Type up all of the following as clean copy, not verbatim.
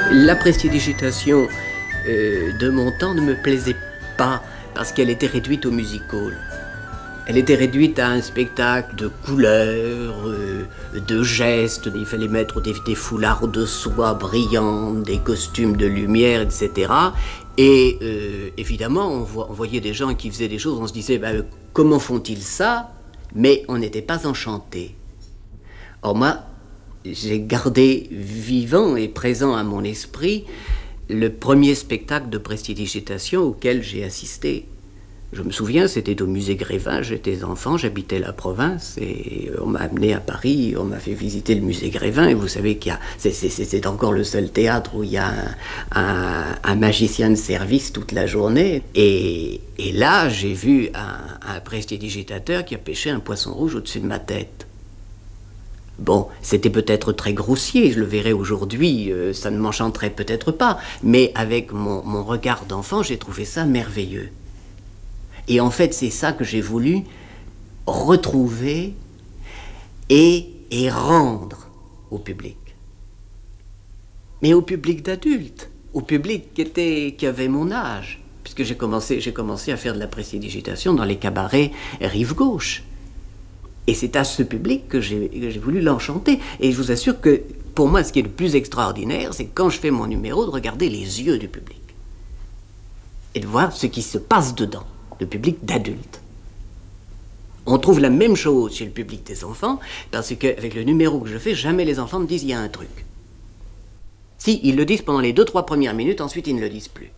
La prestidigitation de mon temps ne me plaisait pas parce qu'elle était réduite au music-hall. Elle était réduite à un spectacle de couleurs, de gestes. Il fallait mettre des foulards de soie brillantes, des costumes de lumière, etc. Et évidemment, on voyait des gens qui faisaient des choses, on se disait comment font-ils ça? Mais on n'était pas enchanté. Or moi, j'ai gardé vivant et présent à mon esprit le premier spectacle de prestidigitation auquel j'ai assisté. Je me souviens, c'était au musée Grévin, j'étais enfant, j'habitais la province et on m'a amené à Paris, on m'a fait visiter le musée Grévin et vous savez c'est encore le seul théâtre où il y a un magicien de service toute la journée. Et là, j'ai vu un prestidigitateur qui a pêché un poisson rouge au-dessus de ma tête. Bon, c'était peut-être très grossier, je le verrai aujourd'hui, ça ne m'enchanterait peut-être pas, mais avec mon regard d'enfant, j'ai trouvé ça merveilleux. Et en fait, c'est ça que j'ai voulu retrouver et rendre au public. Mais au public d'adultes, au public qui avait mon âge, puisque j'ai commencé à faire de la prestidigitation dans les cabarets rive gauche. Et c'est à ce public que j'ai voulu l'enchanter. Et je vous assure que, pour moi, ce qui est le plus extraordinaire, c'est quand je fais mon numéro, de regarder les yeux du public. Et de voir ce qui se passe dedans, le public d'adultes. On trouve la même chose chez le public des enfants, parce qu'avec le numéro que je fais, jamais les enfants me disent « il y a un truc ». Si, ils le disent pendant les 2-3 premières minutes, ensuite ils ne le disent plus.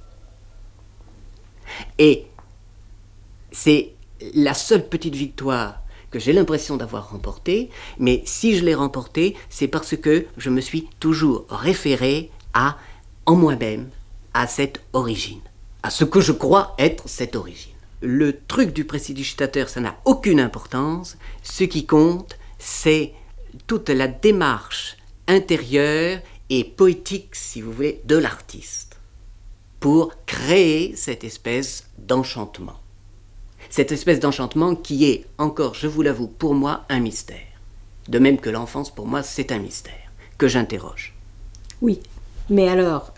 Et c'est la seule petite victoire que j'ai l'impression d'avoir remporté, mais si je l'ai remporté, c'est parce que je me suis toujours référé en moi-même, à cette origine, à ce que je crois être cette origine. Le truc du prestidigitateur, ça n'a aucune importance. Ce qui compte, c'est toute la démarche intérieure et poétique, si vous voulez, de l'artiste, pour créer cette espèce d'enchantement. Cette espèce d'enchantement qui est, encore, je vous l'avoue, pour moi, un mystère. De même que l'enfance, pour moi, c'est un mystère, que j'interroge. Oui, mais alors,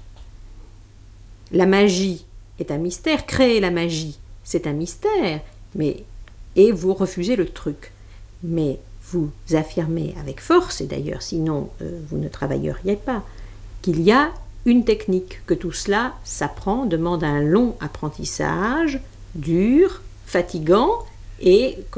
la magie est un mystère, créer la magie, c'est un mystère, et vous refusez le truc. Mais vous affirmez avec force, et d'ailleurs, sinon, vous ne travailleriez pas, qu'il y a une technique, que tout cela s'apprend, demande un long apprentissage, dur, fatigant, et